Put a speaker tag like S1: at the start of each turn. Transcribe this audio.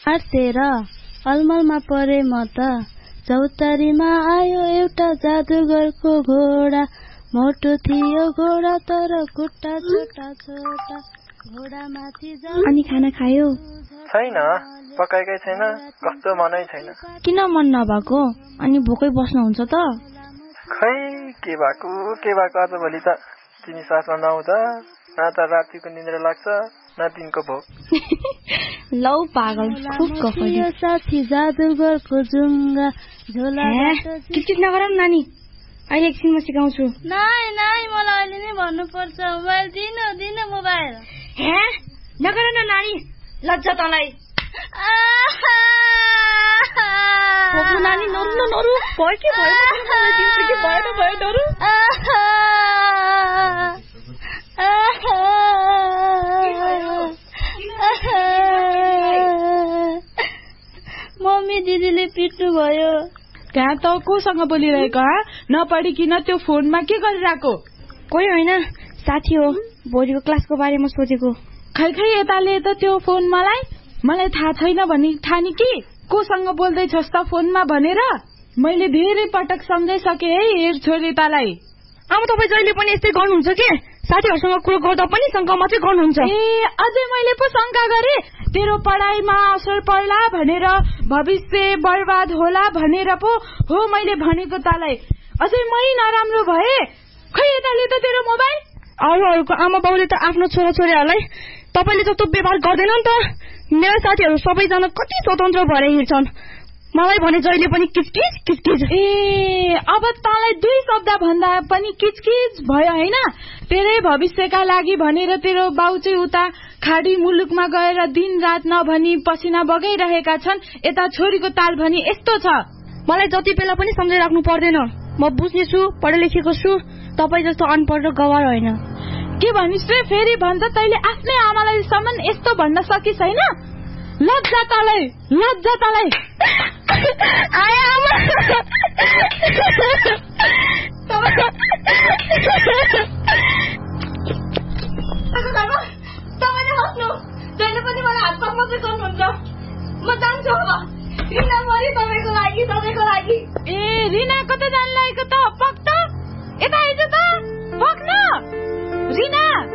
S1: आर्सेर अलमलमा परे म त चौतारीमा आयो एउटा जादुगरको घोडा मोटो थियो घोडा तर खुट्टा छोटा छोटा घोडामाथि
S2: अनि खाना खायो
S3: छैन पकाएकै छैन कस्तो मनै छैन
S2: किन मन नभएको अनि भोकै बस्नुहुन्छ त
S3: खै के भएको आज भोलि त तिमी साथमा नहुँदा न त रातिको निन्द्रा लाग्छ न दिनको भोक
S2: लौ पागल खुब गफली
S1: साथी जादुगरको जुङ्गा झोला
S2: किचित नगर नानी अहिले एकछिन म सिकाउँछु
S1: नाइ मलाई अहिले नै भन्नुपर्छ मोबाइल दिन मोबाइल
S2: नगर न नानी लज्जा तँलाई नानी नरु भयो कि भयो नरु
S1: मम्मी दिदीले पिट्नु भयो
S4: कहाँ त कोसँग बोलिरहेको नपढिकिन त्यो फोनमा के गरिरहेको
S2: कोही होइन साथी हो भोलिको क्लासको बारेमा सोचेको
S4: खै यताले त त्यो फोन मलाई थाहा छैन भनी ठानी कि कोसँग बोल्दैछस् त फोनमा भनेर मैले धेरै पटक सम्झाइसके है हेर छोरी तलाई
S2: अब तपाईँ जहिले पनि यस्तै गर्नुहुन्छ के साथीहरूसँग कुरो गर्दा पनि शंका मात्रै गर्नुहुन्छ
S4: ए अझै मैले पो शंका गरे तेरो पढाइमा असर पर्ला भनेर भविष्य बर्बाद होला भनेर पो हो मैले भनेको तलाई अझै मै नराम्रो भए खै यताले त तेरो मोबाइल
S2: अरूहरूको आमा बाउले त आफ्नो छोराछोरीहरूलाई तपाईँले जस्तो व्यवहार गर्दैन नि त मेरो साथीहरू सबैजना कति स्वतन्त्र भएर हिँड्छन् मलाई भने जहिले पनि किचकिच
S4: ए अब तँलाई दुई शब्द भन्दा पनि किचकिच भयो हैन तेरै भविष्यका लागि भनेर तेरो बाउ चाहिँ उता खाडी मुलुकमा गएर दिन रात नभनी पसिना बगाइरहेका छन् यता छोरीको ताल भनी यस्तो छ
S2: मलाई जति बेला पनि सम्झाइराख्नु पर्दैन म बुझ्ने छु पढे लेखेको छु तपाईँ जस्तो अनपढ र गवार होइन
S4: के भनिस् रे फेरि भन्छ तैले आफ्नै आमालाई सम्म यस्तो भन्न सकिस् हैन लज्जा तलाई
S2: आया आमा तपाईँले हस्नु जहिले पनि मलाई हात पक्मा चाहिँ गर्नुहुन्छ म जान्छु अब रिना मरि तपाईँको लागि
S4: ए रिना कता जान लागेको त पक्क यता आइज त पक्न रिना